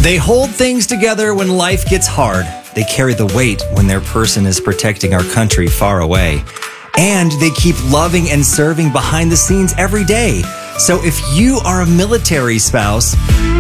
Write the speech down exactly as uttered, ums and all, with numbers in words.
They hold things together when life gets hard. They carry the weight when their person is protecting our country far away. And they keep loving and serving behind the scenes every day. So if you are a military spouse,